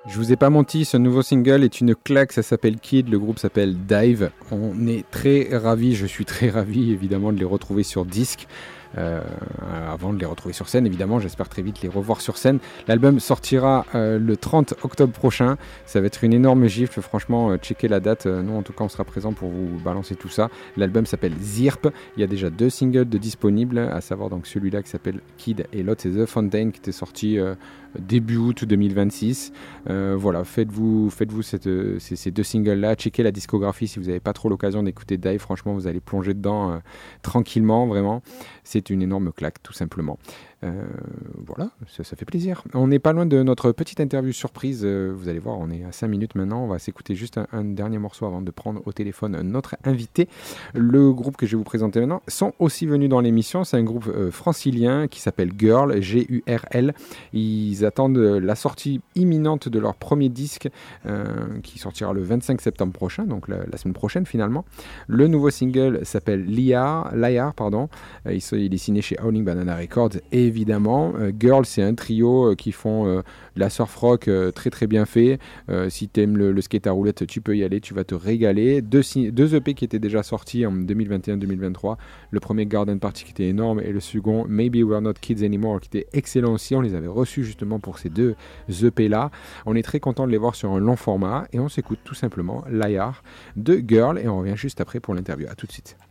Je vous ai pas menti, ce nouveau single est une claque, ça s'appelle Kid, le groupe s'appelle Dive. On est très ravis, je suis très ravi évidemment de les retrouver sur disque. Avant de les retrouver sur scène, évidemment, j'espère très vite les revoir sur scène. L'album sortira le 30 octobre prochain. Ça va être une énorme gifle, franchement, checkez la date. Nous, en tout cas, on sera présent pour vous balancer tout ça. L'album s'appelle Zirp. Il y a déjà 2 singles de disponibles, à savoir donc celui-là qui s'appelle Kid et l'autre c'est The Fountain qui était sorti début août 2026. Voilà, faites-vous ces 2 singles-là. Checkez la discographie si vous n'avez pas trop l'occasion d'écouter Dive. Franchement, vous allez plonger dedans tranquillement, vraiment. C'est une énorme claque, tout simplement. Voilà, ça fait plaisir. On n'est pas loin de notre petite interview surprise. Vous allez voir, on est à 5 minutes maintenant. On va s'écouter juste un dernier morceau avant de prendre au téléphone notre invité. Le groupe que je vais vous présenter maintenant sont aussi venus dans l'émission. C'est un groupe francilien qui s'appelle Girl, G-U-R-L. Ils attendent la sortie imminente de leur premier disque qui sortira le 25 septembre prochain, donc la semaine prochaine finalement. Le nouveau single s'appelle Liar. Il est signé chez Howling Banana Records, évidemment. Girl, c'est un trio qui font de la surf rock très très bien fait. Si tu aimes le skate à roulette, tu peux y aller, tu vas te régaler. 2 EP qui étaient déjà sortis en 2021-2023. Le premier Garden Party qui était énorme et le second Maybe We're Not Kids Anymore qui était excellent aussi. On les avait reçus justement pour ces 2 EP là. On est très content de les voir sur un long format et on s'écoute tout simplement Liar de Girl et on revient juste après pour l'interview. À tout de suite.